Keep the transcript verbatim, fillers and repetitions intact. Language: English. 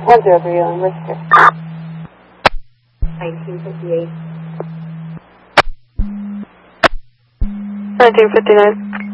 one zero three, on register. nineteen fifty-eight. nineteen fifty-nine.